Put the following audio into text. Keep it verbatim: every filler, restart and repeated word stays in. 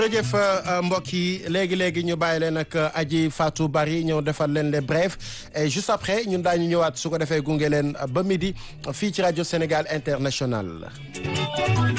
jërëjëf mbokk yi léegi léegi ñu bàyyi leen ak Aji Fatou Bari ñëw defal leen les brefs et juste après ñun daañu ñëwaat su ko defee gunge leen ba midi fii ci rajo Sénégal International.